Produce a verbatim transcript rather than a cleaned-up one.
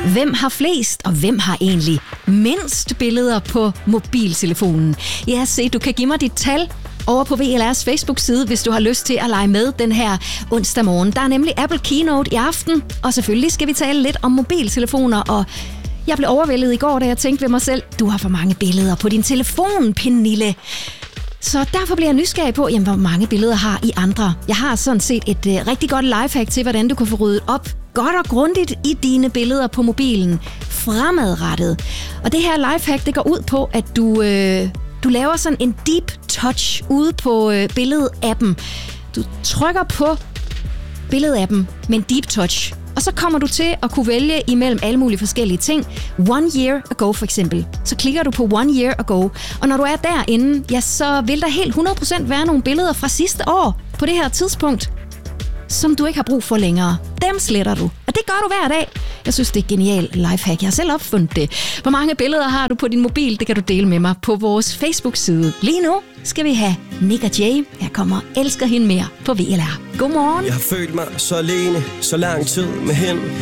Hvem har flest, og hvem har egentlig mindst billeder på mobiltelefonen? Ja, se, du kan give mig dit tal over på V L R's Facebook-side, hvis du har lyst til at lege med den her onsdag morgen. Der er nemlig Apple Keynote i aften, og selvfølgelig skal vi tale lidt om mobiltelefoner, og jeg blev overvældet i går, da jeg tænkte ved mig selv, du har for mange billeder på din telefon, Pernille. Så derfor bliver jeg nysgerrig på, jamen, hvor mange billeder har I andre. Jeg har sådan set et øh, rigtig godt lifehack til, hvordan du kan få ryddet op godt og grundigt i dine billeder på mobilen fremadrettet. Og det her lifehack, det går ud på, at du, øh, du laver sådan en deep touch ude på øh, billedappen. Du trykker på billedappen med en deep touch, og så kommer du til at kunne vælge imellem alle mulige forskellige ting. One year ago for eksempel. Så klikker du på one year ago, og når du er derinde, ja, så vil der helt hundrede procent være nogle billeder fra sidste år på det her tidspunkt, som du ikke har brug for længere. Dem sletter du, og det gør du hver dag. Jeg synes, det er et genialt lifehack. Jeg har selv opfundet det. Hvor mange billeder har du på din mobil? Det kan du dele med mig på vores Facebook-side. Lige nu skal vi have Nick og Jay. Her kommer Elsker hende mere på V L R. Godmorgen. Jeg har følt mig så alene, så lang tid med hende.